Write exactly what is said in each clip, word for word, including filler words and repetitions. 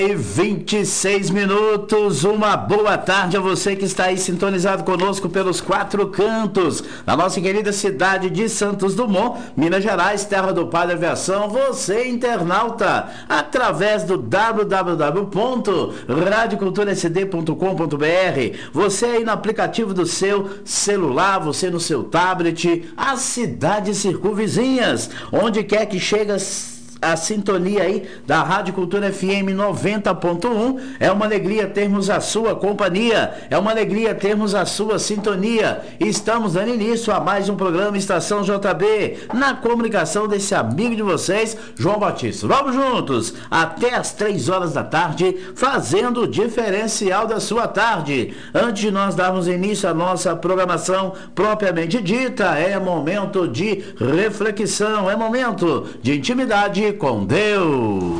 E vinte e seis minutos, uma boa tarde a você que está aí sintonizado conosco pelos quatro cantos da nossa querida cidade de Santos Dumont, Minas Gerais, terra do Padre Aviação. Você, internauta, através do w w w ponto radio cultura s d ponto com ponto b r, você aí no aplicativo do seu celular, você no seu tablet, as cidades circunvizinhas, onde quer que chega a sintonia aí da Rádio Cultura F M noventa ponto um. É uma alegria termos a sua companhia, é uma alegria termos a sua sintonia. Estamos dando início a mais um programa Estação J B, na comunicação desse amigo de vocês, João Batista. Vamos juntos até as três horas da tarde, fazendo o diferencial da sua tarde. Antes de nós darmos início à nossa programação propriamente dita, é momento de reflexão, é momento de intimidade com Deus.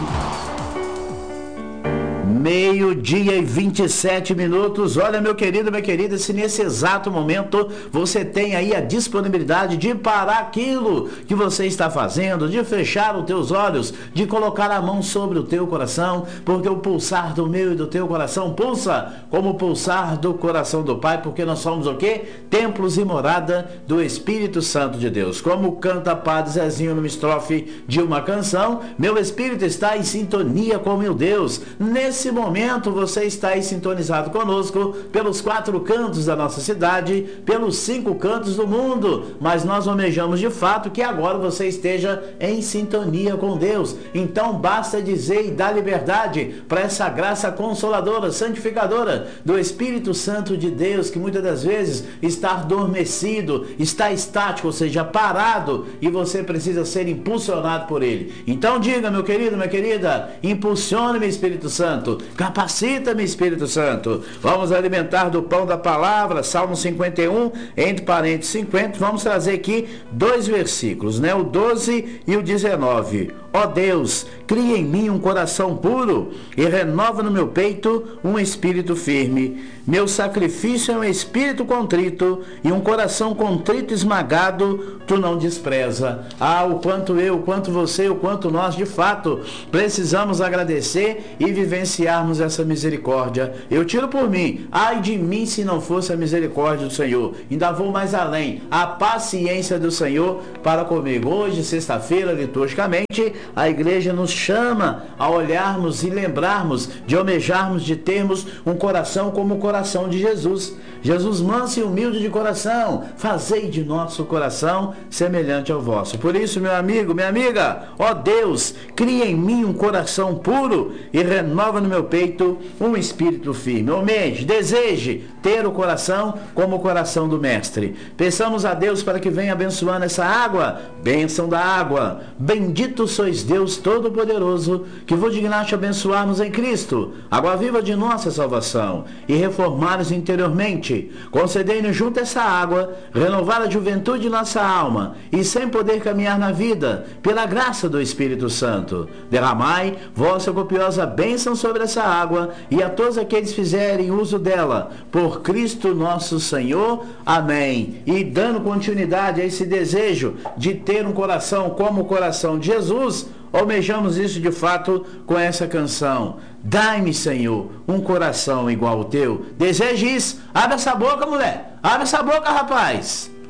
Meio-dia e vinte e sete minutos. Olha, meu querido, minha querida, se nesse exato momento você tem aí a disponibilidade de parar aquilo que você está fazendo, de fechar os teus olhos, de colocar a mão sobre o teu coração, porque o pulsar do meu e do teu coração pulsa como o pulsar do coração do Pai, porque nós somos o quê? Templos e morada do Espírito Santo de Deus. Como canta Padre Zezinho numa estrofe de uma canção, meu espírito está em sintonia com meu Deus. Nesse momento você está aí sintonizado conosco pelos quatro cantos da nossa cidade, pelos cinco cantos do mundo, mas nós almejamos de fato que agora você esteja em sintonia com Deus. Então basta dizer e dar liberdade para essa graça consoladora, santificadora do Espírito Santo de Deus, que muitas das vezes está adormecido, está estático, ou seja, parado, e você precisa ser impulsionado por ele. Então diga, meu querido, minha querida, impulsione-me, Espírito Santo, capacita-me, Espírito Santo. Vamos alimentar do pão da palavra, Salmo cinquenta e um, entre parênteses cinquenta. Vamos trazer aqui dois versículos, né? O doze e o dezenove. Ó Deus, cria em mim um coração puro e renova no meu peito um espírito firme. Meu sacrifício é um espírito contrito e um coração contrito e esmagado tu não despreza. Ah, o quanto eu, o quanto você, o quanto nós de fato precisamos agradecer e vivenciarmos essa misericórdia. Eu tiro por mim, ai de mim se não fosse a misericórdia do Senhor. Ainda vou mais além, a paciência do Senhor para comigo. Hoje, sexta-feira, liturgicamente, a igreja nos chama a olharmos e lembrarmos de almejarmos de termos um coração como o coração de Jesus. Jesus manso e humilde de coração, fazei de nosso coração semelhante ao vosso. Por isso, meu amigo, minha amiga, ó Deus, cria em mim um coração puro e renova no meu peito um espírito firme. Almeje, deseje ter o coração como o coração do Mestre. Peçamos a Deus para que venha abençoando essa água, bênção da água. Bendito sois Deus Todo-Poderoso, que vos dignaste abençoar-nos em Cristo, água viva de nossa salvação, e reformar-nos interiormente. Concedei-nos junto essa água, renovar a juventude de nossa alma, e sem poder caminhar na vida, pela graça do Espírito Santo, derramai vossa copiosa bênção sobre essa água, e a todos aqueles que fizerem uso dela, por Cristo nosso Senhor. Amém. E dando continuidade a esse desejo de ter um coração como o coração de Jesus, almejamos isso de fato com essa canção. Dai-me, Senhor, um coração igual ao teu. Deseje isso. Abre essa boca, mulher. Abre essa boca, rapaz.